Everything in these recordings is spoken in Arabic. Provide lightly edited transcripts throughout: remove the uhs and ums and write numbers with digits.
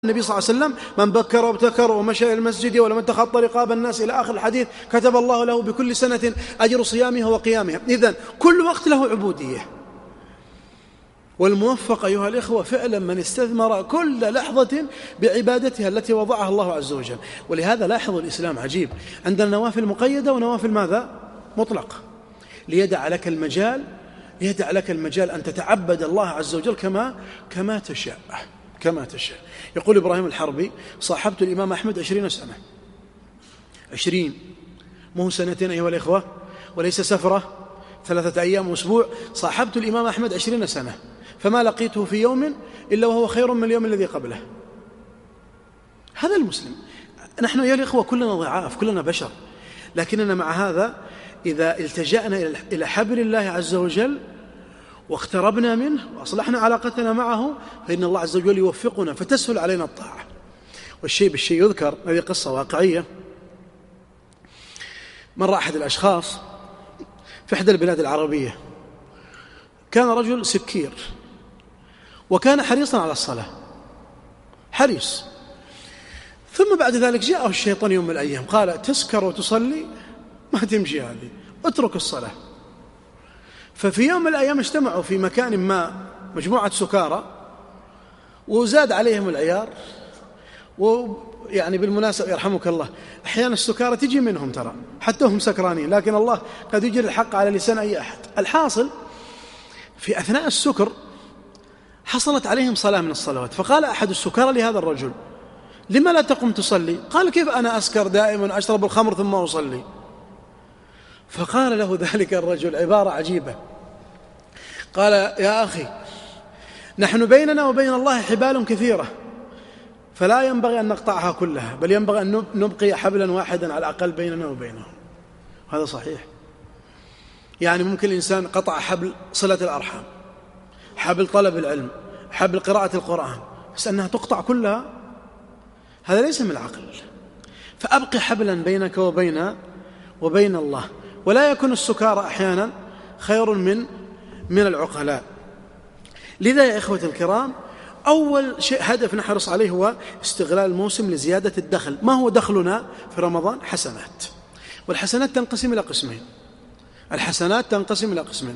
النبي صلى الله عليه وسلم: من بكر وابتكر ومشى إلى المسجد ولم تخطى رقاب الناس إلى آخر الحديث كتب الله له بكل سنة أجر صيامها وقيامها. إذن كل وقت له عبودية. والموفق أيها الإخوة فعلا من استثمر كل لحظة بعبادتها التي وضعها الله عز وجل. ولهذا لاحظوا الإسلام عجيب، عندنا نوافل مقيدة ونوافل ماذا؟ مطلقة، ليدع لك المجال أن تتعبد الله عز وجل كما تشاء. يقول إبراهيم الحربي: صاحبت الإمام أحمد 20 سنة. 20 مو سنتين أيها الإخوة، وليس سفرة 3 أيام وأسبوع. صاحبت الإمام أحمد 20 سنة، فما لقيته في يوم إلا وهو خير من اليوم الذي قبله. هذا المسلم. نحن أيها الإخوة كلنا ضعاف، كلنا بشر، لكننا مع هذا إذا التجأنا إلى حبل الله عز وجل واقتربنا منه وأصلحنا علاقتنا معه فإن الله عز وجل يوفقنا فتسهل علينا الطاعة. والشيء بالشيء يذكر. هذه قصة واقعية. مر أحد الأشخاص في إحدى البلاد العربية، كان رجل سكير وكان حريصا على الصلاة، حريص. ثم بعد ذلك جاءه الشيطان يوم من الأيام قال: تسكر وتصلي؟ ما تمشي هذه، اترك الصلاة. ففي يوم من الأيام اجتمعوا في مكان ما مجموعة سكارى وزاد عليهم العيار. ويعني بالمناسبة يرحمك الله، أحيانا السكارى تجي منهم ترى حتى هم سكرانين، لكن الله قد يجري الحق على لسان أي أحد. الحاصل في أثناء السكر حصلت عليهم صلاة من الصلوات، فقال أحد السكارى لهذا الرجل: لما لا تقم تصلي؟ قال: كيف أنا أسكر دائما، أشرب الخمر ثم أصلي؟ فقال له ذلك الرجل عبارة عجيبة، قال: يا أخي، نحن بيننا وبين الله حبال كثيرة، فلا ينبغي أن نقطعها كلها، بل ينبغي أن نبقي حبلا واحدا على الأقل بيننا وبينه. هذا صحيح. يعني ممكن الإنسان قطع حبل صلة الأرحام، حبل طلب العلم، حبل قراءة القرآن، بس أنها تقطع كلها هذا ليس من العقل. فأبقي حبلا بينك وبين الله. ولا يكون السكارى أحيانا خير من العقلاء. لذا يا إخوة الكرام، أول شيء هدف نحرص عليه هو استغلال الموسم لزيادة الدخل. ما هو دخلنا في رمضان؟ حسنات. والحسنات تنقسم إلى قسمين: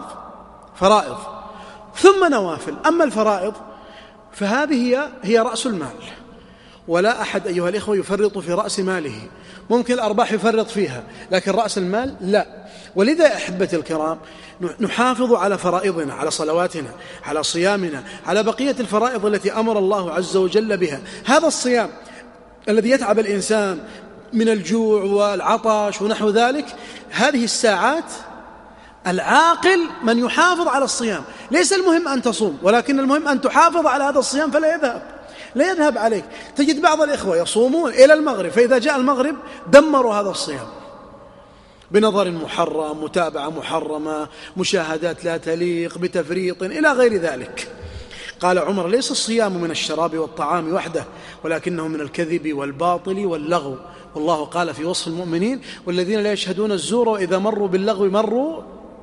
فرائض ثم نوافل. أما الفرائض فهذه هي رأس المال، ولا أحد أيها الإخوة يفرط في رأس ماله. ممكن الأرباح يفرط فيها، لكن رأس المال لا. ولذا أحبتي الكرام نحافظ على فرائضنا، على صلواتنا، على صيامنا، على بقية الفرائض التي أمر الله عز وجل بها. هذا الصيام الذي يتعب الإنسان من الجوع والعطش ونحو ذلك، هذه الساعات العاقل من يحافظ على الصيام. ليس المهم أن تصوم، ولكن المهم أن تحافظ على هذا الصيام فلا يذهب عليك. تجد بعض الإخوة يصومون إلى المغرب، فإذا جاء المغرب دمروا هذا الصيام بنظر محرم، متابعة محرمة، مشاهدات لا تليق، بتفريط إلى غير ذلك. قال عمر: ليس الصيام من الشراب والطعام وحده، ولكنه من الكذب والباطل واللغو. والله قال في وصف المؤمنين: والذين لا يشهدون الزور وإذا مروا باللغو مروا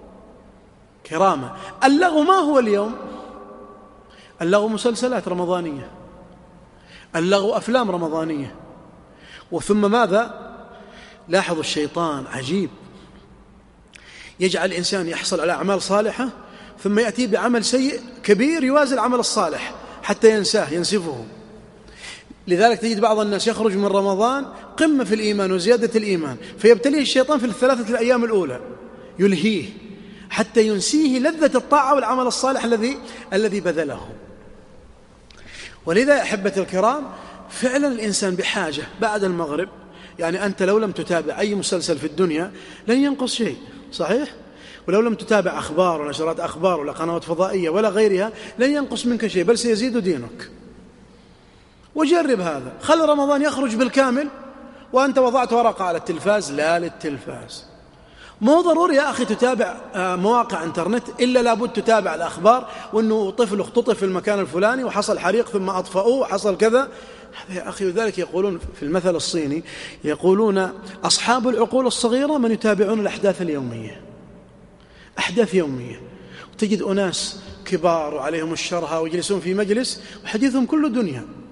كراما. اللغو ما هو اليوم؟ اللغو مسلسلات رمضانية، اللغو أفلام رمضانية. وثم ماذا؟ لاحظوا الشيطان عجيب، يجعل الإنسان يحصل على أعمال صالحة ثم يأتي بعمل سيء كبير يوازي العمل الصالح حتى ينسفه. لذلك تجد بعض الناس يخرج من رمضان قمة في الإيمان وزيادة الإيمان، فيبتليه الشيطان في 3 الأيام الأولى، يلهيه حتى ينسيه لذة الطاعة والعمل الصالح الذي بذله. ولذا يا أحبتي الكرام فعلا الإنسان بحاجة بعد المغرب. يعني أنت لو لم تتابع أي مسلسل في الدنيا لن ينقص شيء، صحيح؟ ولو لم تتابع أخبار ولا نشرات أخبار ولا قنوات فضائية ولا غيرها لن ينقص منك شيء، بل سيزيد دينك. وجرب هذا، خل رمضان يخرج بالكامل وأنت وضعت ورقة على التلفاز، لا للتلفاز. مو ضروري يا أخي تتابع مواقع انترنت، إلا لابد تتابع الأخبار، وأنه طفل اختطف في المكان الفلاني وحصل حريق ثم أطفأوه وحصل كذا. هذا يا أخي، وذلك يقولون في المثل الصيني، يقولون: أصحاب العقول الصغيرة من يتابعون الأحداث اليومية. أحداث يومية. وتجد أناس كبار وعليهم الشرها ويجلسون في مجلس وحديثهم كله دنيا.